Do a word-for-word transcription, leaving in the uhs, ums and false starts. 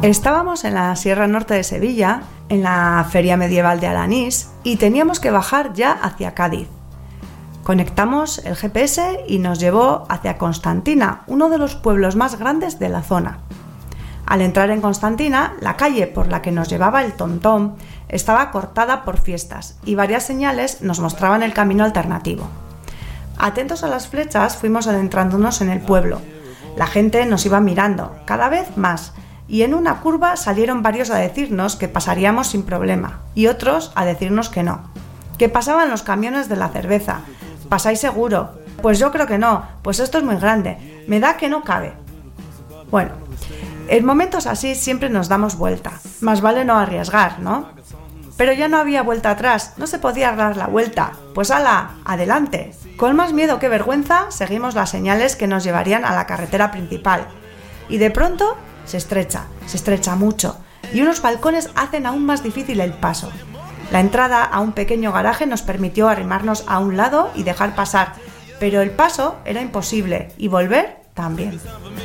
Estábamos en la Sierra Norte de Sevilla, en la Feria Medieval de Alanís, y teníamos que bajar ya hacia Cádiz. Conectamos el G P S y nos llevó hacia Constantina, uno de los pueblos más grandes de la zona. Al entrar en Constantina, la calle por la que nos llevaba el TomTom estaba cortada por fiestas y varias señales nos mostraban el camino alternativo. Atentos a las flechas, fuimos adentrándonos en el pueblo. La gente nos iba mirando, cada vez más, y en una curva salieron varios a decirnos que pasaríamos sin problema, y otros a decirnos que no. Que pasaban los camiones de la cerveza. ¿Pasáis seguro? Pues yo creo que no, pues esto es muy grande, me da que no cabe. Bueno, en momentos así siempre nos damos vuelta, más vale no arriesgar, ¿no? Pero ya no había vuelta atrás, no se podía dar la vuelta, pues ¡hala! ¡Adelante! Con más miedo que vergüenza seguimos las señales que nos llevarían a la carretera principal, y de pronto se estrecha, se estrecha mucho, y unos balcones hacen aún más difícil el paso. La entrada a un pequeño garaje nos permitió arrimarnos a un lado y dejar pasar, pero el paso era imposible y volver también.